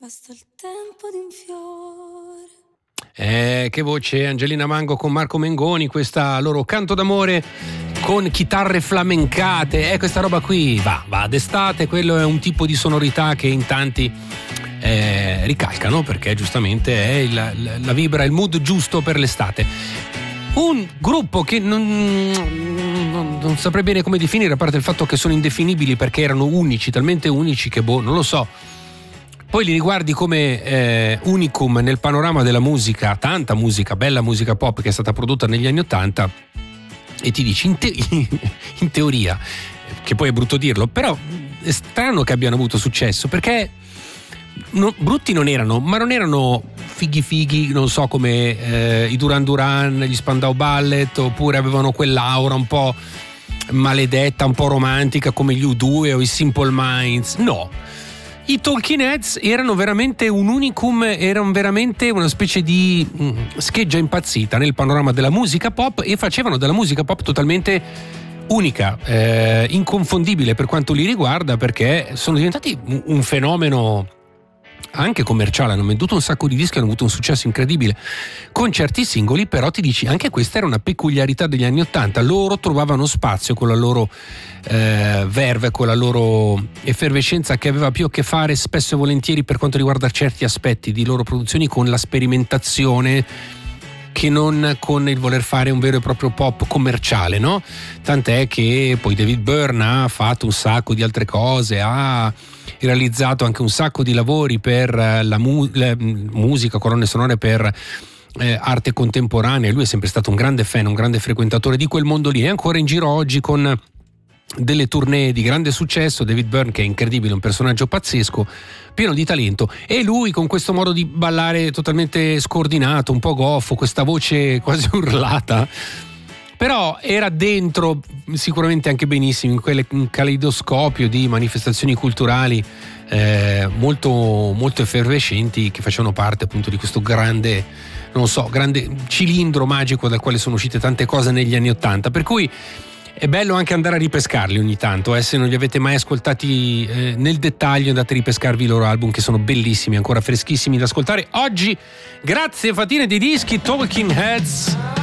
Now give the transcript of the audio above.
Basta il tempo di un fiore. Che voce, Angelina Mango con Marco Mengoni, questa loro canto d'amore con chitarre flamencate, questa roba qui va d'estate, quello è un tipo di sonorità che in tanti ricalcano, perché giustamente è la vibra, il mood giusto per l'estate. Un gruppo che non saprei bene come definire, a parte il fatto che sono indefinibili perché erano unici, talmente unici che non lo so. Poi li riguardi come unicum nel panorama della musica, tanta musica, bella musica pop che è stata prodotta negli anni '80, e ti dici in teoria, che poi è brutto dirlo, però è strano che abbiano avuto successo, perché brutti non erano, ma non erano fighi, non so, come i Duran Duran, gli Spandau Ballet, oppure avevano quell'aura un po' maledetta, un po' romantica come gli U2 o i Simple Minds. No, i Talking Heads erano veramente un unicum, erano veramente una specie di scheggia impazzita nel panorama della musica pop, e facevano della musica pop totalmente unica, inconfondibile per quanto li riguarda, perché sono diventati un fenomeno anche commerciale, hanno venduto un sacco di dischi, hanno avuto un successo incredibile con certi singoli, però ti dici anche questa era una peculiarità degli anni '80, loro trovavano spazio con la loro verve, con la loro effervescenza che aveva più a che fare spesso e volentieri, per quanto riguarda certi aspetti di loro produzioni, con la sperimentazione che non con il voler fare un vero e proprio pop commerciale, no? Tant'è che poi David Byrne ha fatto un sacco di altre cose, ha realizzato anche un sacco di lavori per la musica, colonne sonore per arte contemporanea. Lui è sempre stato un grande fan, un grande frequentatore di quel mondo lì, è ancora in giro oggi con delle tournée di grande successo. David Byrne, che è incredibile, un personaggio pazzesco, pieno di talento, e lui con questo modo di ballare totalmente scordinato, un po' goffo, questa voce quasi urlata, però era dentro sicuramente anche benissimo in un caleidoscopio di manifestazioni culturali molto, molto effervescenti, che facevano parte appunto di questo grande, non so, grande cilindro magico dal quale sono uscite tante cose negli anni '80, per cui è bello anche andare a ripescarli ogni tanto, se non li avete mai ascoltati nel dettaglio, andate a ripescarvi i loro album, che sono bellissimi, ancora freschissimi da ascoltare oggi. Grazie Fatine di Dischi, Talking Heads.